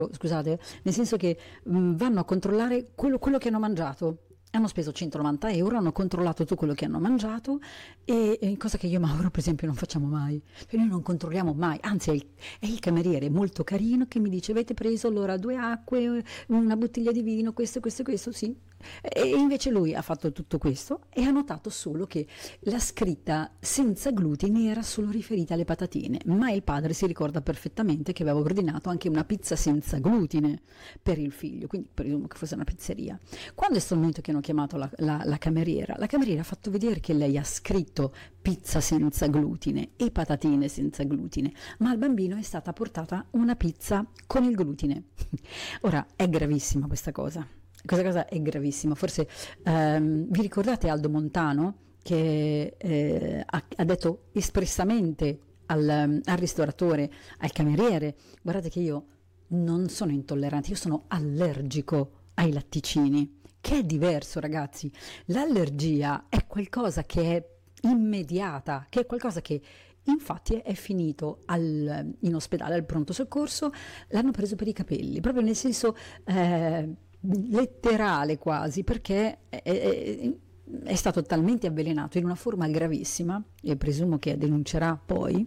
scusate, nel senso che vanno a controllare quello che hanno mangiato. Hanno speso 190 euro, hanno controllato tutto quello che hanno mangiato cosa che io e Mauro per esempio non facciamo mai. Cioè, noi non controlliamo mai, anzi è il cameriere molto carino che mi dice avete preso allora 2 acque, una bottiglia di vino, questo, sì. E invece lui ha fatto tutto questo e ha notato solo che la scritta senza glutine era solo riferita alle patatine, ma il padre si ricorda perfettamente che aveva ordinato anche una pizza senza glutine per il figlio, quindi presumo che fosse una pizzeria. Quando è stato il momento che hanno chiamato la cameriera ha fatto vedere che lei ha scritto pizza senza glutine e patatine senza glutine, ma al bambino è stata portata una pizza con il glutine. Ora, è gravissima questa cosa. Questa cosa è gravissima. Forse vi ricordate Aldo Montano che ha detto espressamente al ristoratore, al cameriere: guardate che io non sono intollerante, io sono allergico ai latticini, che è diverso, ragazzi. L'allergia è qualcosa che è immediata, che è qualcosa che infatti è finito in ospedale, al pronto soccorso, l'hanno preso per i capelli, proprio nel senso letterale quasi, perché è stato talmente avvelenato in una forma gravissima, e presumo che denuncerà poi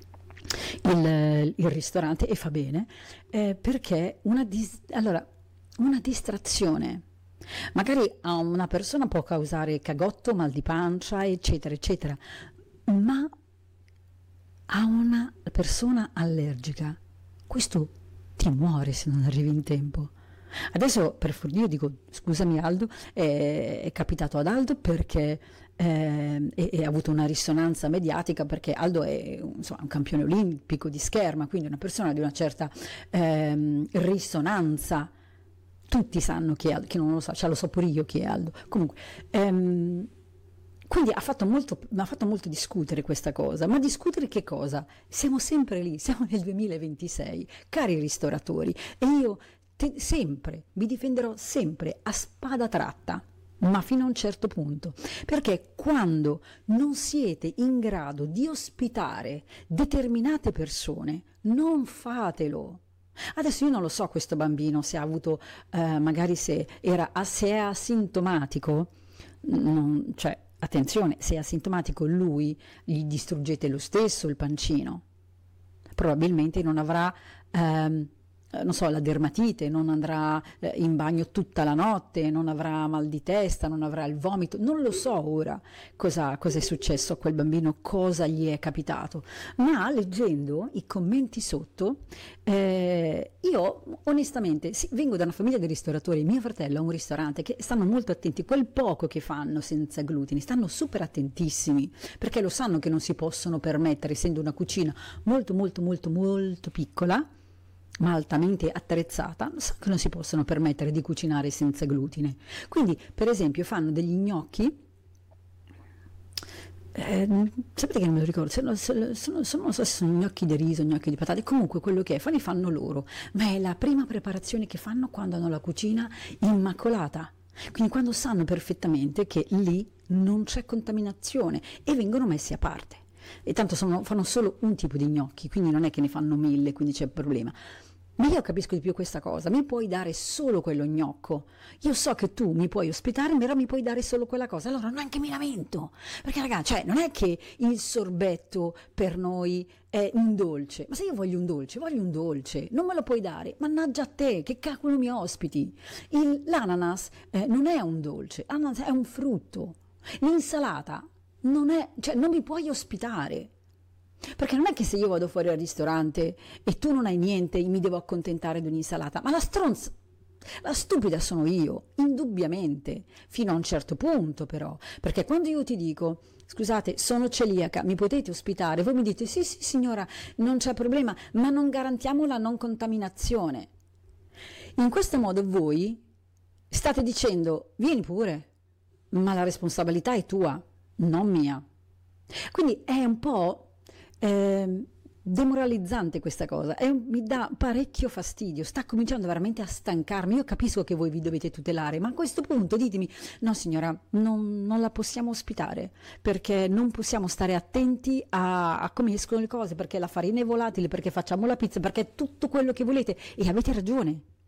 il ristorante, e fa bene, perché una distrazione magari a una persona può causare cagotto, mal di pancia, eccetera eccetera, ma a una persona allergica questo ti muore se non arrivi in tempo. Adesso per fortuna dico scusami Aldo, è capitato ad Aldo perché ha avuto una risonanza mediatica, perché Aldo è insomma, un campione olimpico di scherma, quindi una persona di una certa risonanza. Tutti sanno chi è Aldo, chi non lo sa, cioè lo so pure io chi è Aldo. Comunque, quindi mi ha fatto molto discutere questa cosa. Ma discutere che cosa? Siamo sempre lì, siamo nel 2026, cari ristoratori, e io sempre, vi difenderò sempre a spada tratta, ma fino a un certo punto, perché quando non siete in grado di ospitare determinate persone, non fatelo. Adesso io non lo so questo bambino se ha avuto, magari se è asintomatico, cioè attenzione, se è asintomatico lui gli distruggete lo stesso il pancino, probabilmente non avrà non so, la dermatite, non andrà in bagno tutta la notte, non avrà mal di testa, non avrà il vomito, non lo so ora cosa è successo a quel bambino, cosa gli è capitato, ma leggendo i commenti sotto, io onestamente vengo da una famiglia di ristoratori, mio fratello ha un ristorante che stanno molto attenti, quel poco che fanno senza glutine, stanno super attentissimi, perché lo sanno che non si possono permettere, essendo una cucina molto molto molto molto piccola, ma altamente attrezzata, so che non si possono permettere di cucinare senza glutine. Quindi, per esempio, fanno degli gnocchi, sapete che non me lo ricordo, non so se sono gnocchi di riso, gnocchi di patate, comunque quello che è, li fanno loro, ma è la prima preparazione che fanno quando hanno la cucina immacolata. Quindi quando sanno perfettamente che lì non c'è contaminazione e vengono messi a parte. E tanto fanno solo un tipo di gnocchi, quindi non è che ne fanno 1000, quindi c'è problema. Ma io capisco di più questa cosa, mi puoi dare solo quello gnocco, io so che tu mi puoi ospitare, però mi puoi dare solo quella cosa, allora neanche mi lamento, perché ragazzi, cioè, non è che il sorbetto per noi è un dolce, ma se io voglio un dolce, non me lo puoi dare, mannaggia a te, che cacchio mi ospiti, l'ananas non è un dolce, l'ananas è un frutto, l'insalata non mi puoi ospitare, perché non è che se io vado fuori al ristorante e tu non hai niente mi devo accontentare di un'insalata, ma la stupida sono io, indubbiamente, fino a un certo punto però, perché quando io ti dico scusate sono celiaca, mi potete ospitare, voi mi dite sì signora, non c'è problema, ma non garantiamo la non contaminazione. In questo modo voi state dicendo vieni pure, ma la responsabilità è tua, non mia. Quindi è un po' demoralizzante questa cosa, mi dà parecchio fastidio, sta cominciando veramente a stancarmi. Io capisco che voi vi dovete tutelare, ma a questo punto ditemi, no signora, non la possiamo ospitare, perché non possiamo stare attenti a come escono le cose, perché la farina è volatile, perché facciamo la pizza, perché tutto quello che volete, e avete ragione.